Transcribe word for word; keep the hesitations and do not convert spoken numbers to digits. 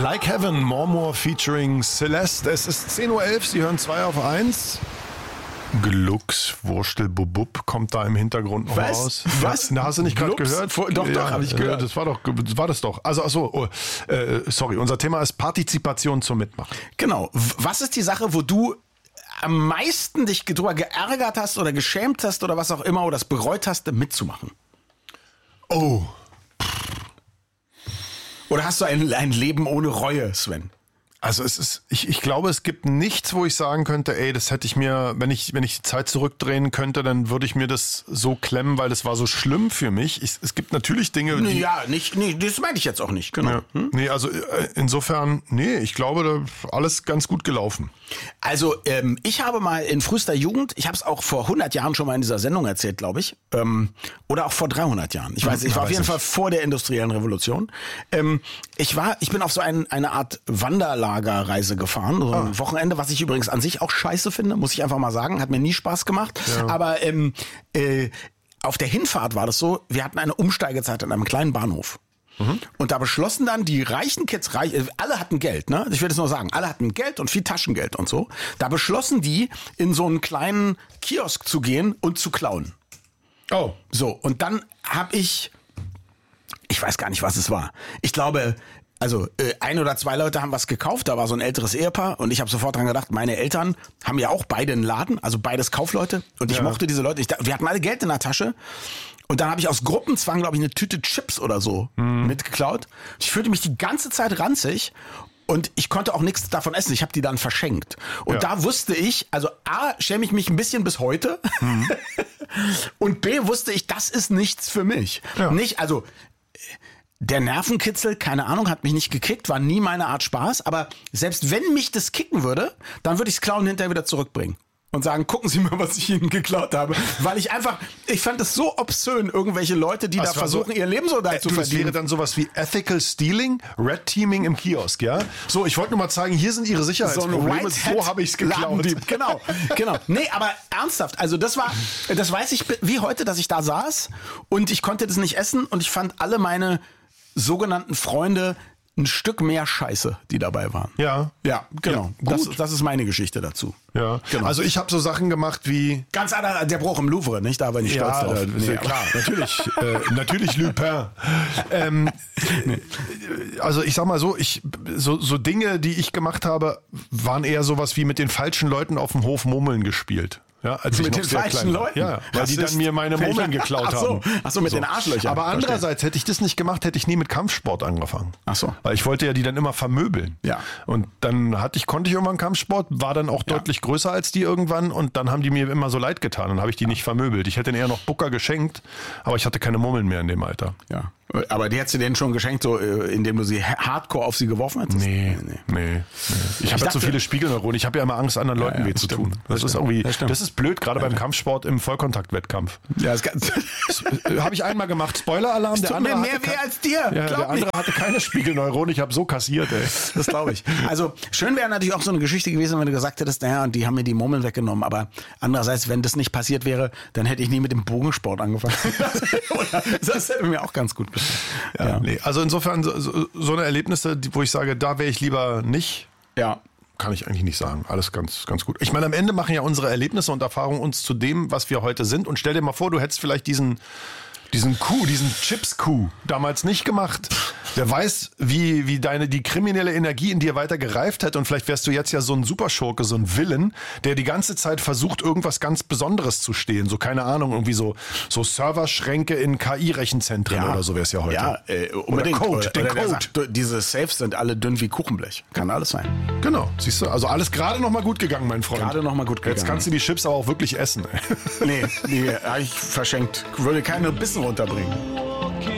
Like Heaven, More More featuring Celeste. Es ist zehn Uhr elf, Sie hören zwei auf eins. Glux, Wurstel, Bubub kommt da im Hintergrund noch Was? raus. Was? Na, hast du nicht gerade gehört? Vor, doch, ja, doch, habe ich gehört. Das war doch, das war das doch. Also, achso, oh, äh, sorry, unser Thema ist Partizipation zum Mitmachen. Genau. Was ist die Sache, wo du am meisten dich drüber geärgert hast oder geschämt hast oder was auch immer oder das bereut hast, mitzumachen? Oh. Oder hast du ein, ein Leben ohne Reue, Sven? Also es ist, ich, ich glaube, es gibt nichts, wo ich sagen könnte, ey, das hätte ich mir, wenn ich, wenn ich die Zeit zurückdrehen könnte, dann würde ich mir das so klemmen, weil das war so schlimm für mich. Ich, es gibt natürlich Dinge, die... Ja, nicht, nee, das meine ich jetzt auch nicht, genau. Ja. Hm? Nee, also insofern, nee, ich glaube, da alles ganz gut gelaufen. Also ähm, ich habe mal in frühester Jugend, ich habe es auch vor hundert Jahren schon mal in dieser Sendung erzählt, glaube ich, ähm, oder auch vor dreihundert Jahren. Ich weiß, ich war auf jeden Fall vor der industriellen Revolution. Ähm, ich war, ich bin auf so ein, eine Art Wanderlagerreise gefahren, so ein ah. Wochenende, was ich übrigens an sich auch scheiße finde, muss ich einfach mal sagen, hat mir nie Spaß gemacht. Ja. Aber ähm, äh, auf der Hinfahrt war das so, wir hatten eine Umsteigezeit an einem kleinen Bahnhof. Mhm. Und da beschlossen dann die reichen Kids, reich, alle hatten Geld, ne? Ich will das nur sagen, alle hatten Geld und viel Taschengeld und so. Da beschlossen die, in so einen kleinen Kiosk zu gehen und zu klauen. Oh. So, und dann habe ich, ich weiß gar nicht, was es war. Ich glaube, also äh, ein oder zwei Leute haben was gekauft, da war so ein älteres Ehepaar und ich habe sofort dran gedacht, meine Eltern haben ja auch beide einen Laden, also beides Kaufleute und ich ja. mochte diese Leute, ich, wir hatten alle Geld in der Tasche. Und dann habe ich aus Gruppenzwang, glaube ich, eine Tüte Chips oder so mhm. mitgeklaut. Ich fühlte mich die ganze Zeit ranzig und ich konnte auch nichts davon essen. Ich habe die dann verschenkt. Und ja. da wusste ich, also A, schäme ich mich ein bisschen bis heute. Mhm. Und B, wusste ich, das ist nichts für mich. Ja. Nicht, also der Nervenkitzel, keine Ahnung, hat mich nicht gekickt, war nie meine Art Spaß. Aber selbst wenn mich das kicken würde, dann würde ich das Klauen hinterher wieder zurückbringen. Und sagen, gucken Sie mal, was ich Ihnen geklaut habe. Weil ich einfach, ich fand es so obszön, irgendwelche Leute, die das da versuchen, so, ihr Leben so da äh, zu du, verdienen. Das wäre dann sowas wie Ethical Stealing, Red Teaming im Kiosk, ja? So, ich wollte nur mal zeigen, hier sind Ihre Sicherheitsprobleme, so, so habe ich es geklaut. Genau, genau. Nee, aber ernsthaft, also das war, das weiß ich wie heute, dass ich da saß und ich konnte das nicht essen und ich fand alle meine sogenannten Freunde ein Stück mehr Scheiße, die dabei waren. Ja. Ja, genau. Ja, das, das ist meine Geschichte dazu. Ja, genau. Also ich habe so Sachen gemacht wie... Ganz anderer, der Bruch im Louvre, nicht? Da war ich nicht ja, stolz drauf. Äh, nee, klar, natürlich. äh, natürlich Lupin. Ähm, nee. Also ich sag mal so, ich so, so Dinge, die ich gemacht habe, waren eher sowas wie mit den falschen Leuten auf dem Hof Murmeln gespielt. Ja, als mit ich noch den sehr falschen klein war. Leuten? Ja, weil das die dann mir meine Murmeln geklaut ach so, haben. Ach so, mit so. den Arschlöchern. Aber andererseits, hätte ich das nicht gemacht, hätte ich nie mit Kampfsport angefangen. Ach so. Weil ich wollte ja die dann immer vermöbeln. Ja. Und dann hatte ich, konnte ich irgendwann Kampfsport, war dann auch ja. deutlich größer als die irgendwann und dann haben die mir immer so leid getan und habe ich die ja. nicht vermöbelt. Ich hätte ihnen eher noch Bucker geschenkt, aber ich hatte keine Murmeln mehr in dem Alter. Ja. Aber die hättest du denen schon geschenkt, so indem du sie hardcore auf sie geworfen hättest? Nee, nee, nee. nee. Ich, ich habe ja so viele Spiegelneuronen. Ich habe ja immer Angst, anderen Leuten ja, ja, weh zu tun. Das, das ist irgendwie, das, das ist blöd, gerade ja, beim Kampfsport im Vollkontaktwettkampf. Ja, das, das habe ich einmal gemacht. Spoiler-Alarm. Der andere mir mehr weh als dir. Ja, der andere hatte keine Spiegelneuronen. Ich habe so kassiert, ey. Das glaube ich. Also schön wäre natürlich auch so eine Geschichte gewesen, wenn du gesagt hättest, naja, und die haben mir die Murmeln weggenommen. Aber andererseits, wenn das nicht passiert wäre, dann hätte ich nie mit dem Bogensport angefangen. Das hätte mir auch ganz gut gefallen. Ja, ja. Nee, also insofern so, so eine Erlebnisse, wo ich sage, da wäre ich lieber nicht. Ja. Kann ich eigentlich nicht sagen. Alles ganz, ganz gut. Ich meine, am Ende machen ja unsere Erlebnisse und Erfahrungen uns zu dem, was wir heute sind. Und stell dir mal vor, du hättest vielleicht diesen, diesen Coup, diesen Chips-Coup damals nicht gemacht. Wer weiß, wie, wie deine, die kriminelle Energie in dir weiter gereift hat und vielleicht wärst du jetzt ja so ein Superschurke, so ein Villain, der die ganze Zeit versucht, irgendwas ganz Besonderes zu stehlen. So, keine Ahnung, irgendwie so, so Serverschränke in K I-Rechenzentren ja. oder so wär's ja heute. Ja, äh, unbedingt. Oder Code, oder, den oder Code. Sagt, diese Safes sind alle dünn wie Kuchenblech. Kann alles sein. Genau, siehst du, also alles gerade noch mal gut gegangen, mein Freund. Gerade noch mal gut gegangen. Jetzt kannst du die Chips aber auch wirklich essen. Ey. Nee, die habe ich verschenkt. Würde keine Bissen runterbringen.